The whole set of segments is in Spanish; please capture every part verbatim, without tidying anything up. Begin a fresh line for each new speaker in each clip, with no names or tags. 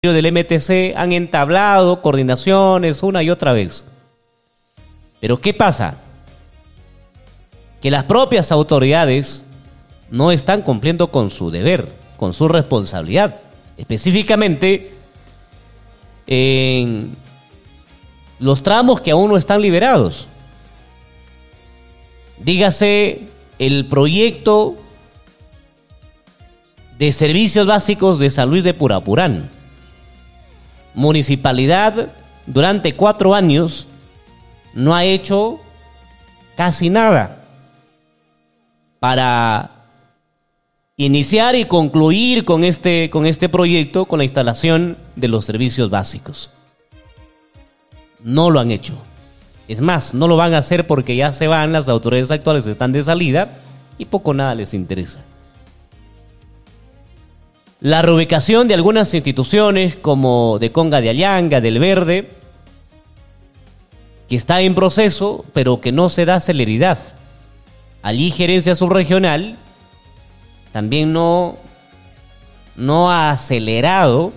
del M T C han entablado coordinaciones una y otra vez. Pero ¿qué pasa? Que las propias autoridades no están cumpliendo con su deber, con su responsabilidad, específicamente en los tramos que aún no están liberados. Dígase el proyecto de servicios básicos de San Luis de Purapurán. Municipalidad durante cuatro años no ha hecho casi nada para iniciar y concluir con este, con este proyecto, con la instalación de los servicios básicos. No lo han hecho. Es más, no lo van a hacer porque ya se van, las autoridades actuales están de salida y poco nada les interesa. La reubicación de algunas instituciones como de Conga de Allanga, del Verde, que está en proceso, pero que no se da celeridad. Allí Gerencia Subregional también no, no ha acelerado,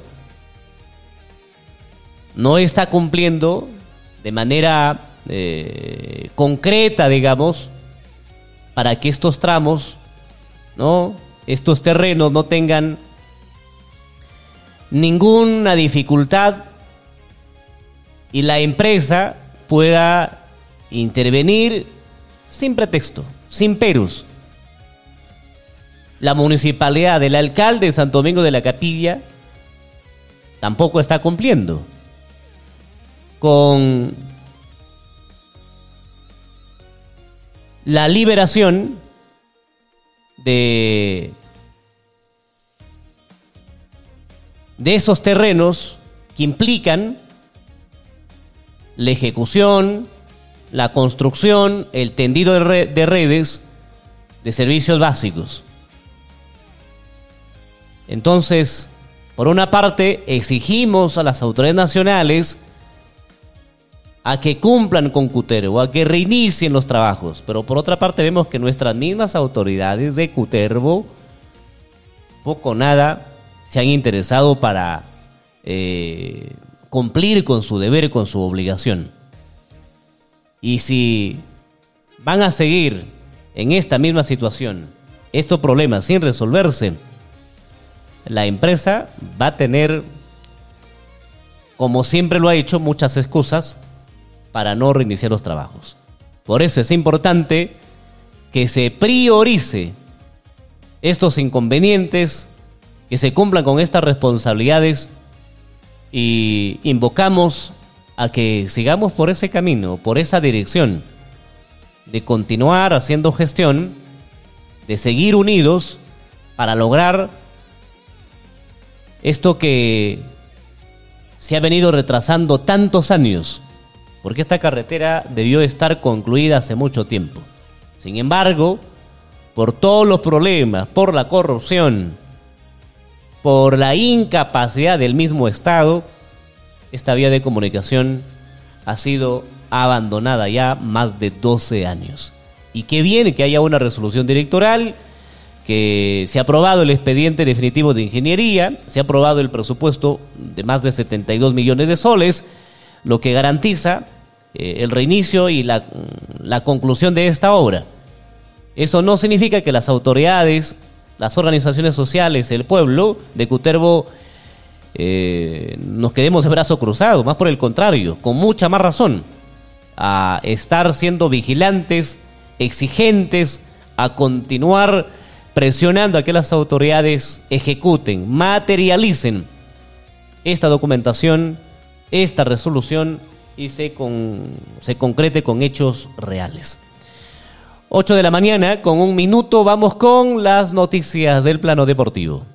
no está cumpliendo de manera eh, concreta, digamos, para que estos tramos, ¿no?, estos terrenos no tengan ninguna dificultad y la empresa pueda intervenir sin pretexto, sin peros. La municipalidad del alcalde de Santo Domingo de la Capilla tampoco está cumpliendo con la liberación de de esos terrenos que implican la ejecución, la construcción, el tendido de, re- de redes de servicios básicos. Entonces, por una parte, exigimos a las autoridades nacionales a que cumplan con Cutervo, a que reinicien los trabajos, pero por otra parte vemos que nuestras mismas autoridades de Cutervo poco o nada se han interesado para eh, cumplir con su deber, con su obligación. Y si van a seguir en esta misma situación, estos problemas sin resolverse, la empresa va a tener, como siempre lo ha hecho, muchas excusas para no reiniciar los trabajos. Por eso es importante que se priorice estos inconvenientes, que se cumplan con estas responsabilidades y invocamos a que sigamos por ese camino, por esa dirección, de continuar haciendo gestión, de seguir unidos para lograr esto que se ha venido retrasando tantos años, porque esta carretera debió estar concluida hace mucho tiempo. Sin embargo, por todos los problemas, por la corrupción, por la incapacidad del mismo Estado, esta vía de comunicación ha sido abandonada ya más de doce años. Y qué bien que haya una resolución directoral, que se ha aprobado el expediente definitivo de ingeniería, se ha aprobado el presupuesto de más de setenta y dos millones de soles, lo que garantiza eh, el reinicio y la, la conclusión de esta obra. Eso no significa que las autoridades, las organizaciones sociales, el pueblo de Cutervo eh, nos quedemos de brazo cruzado, más por el contrario, con mucha más razón, a estar siendo vigilantes, exigentes, a continuar presionando a que las autoridades ejecuten, materialicen esta documentación, esta resolución y se, con, se concrete con hechos reales. ocho de la mañana, con un minuto, vamos con las noticias del plano deportivo.